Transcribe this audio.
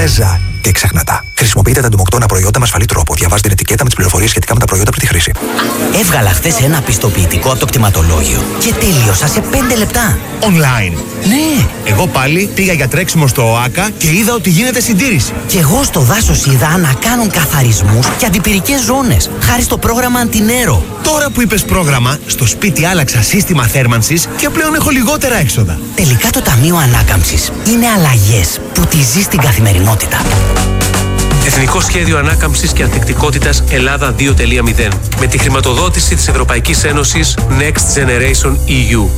Ρέζα και ξεχνάτα. Χρησιμοποιείτε τα ντουμοκτώνα προϊόντα με ασφαλή τρόπο. Διαβάζετε την ετικέτα με τις πληροφορίες σχετικά με τα προϊόντα πριν τη χρήση. Έβγαλα χθες ένα πιστοποιητικό από το κτηματολόγιο και τελείωσα σε 5 λεπτά. Online. Ναι. Εγώ πάλι πήγα για τρέξιμο στο ΟΑΚΑ και είδα ότι γίνεται συντήρηση. Και εγώ στο δάσος είδα να κάνουν καθαρισμούς και αντιπυρικές ζώνες, χάρη στο πρόγραμμα Αντινέρο. Τώρα που είπες πρόγραμμα, στο σπίτι άλλαξα σύστημα θέρμανσης και πλέον έχω λιγότερα έξοδα. Τελικά το Ταμείο Ανάκαμψης είναι αλλαγές που τη ζει στην καθημερινότητα. Εθνικό Σχέδιο Ανάκαμψης και Ανθεκτικότητας Ελλάδα 2.0. Με τη χρηματοδότηση της Ευρωπαϊκής Ένωσης Next Generation EU.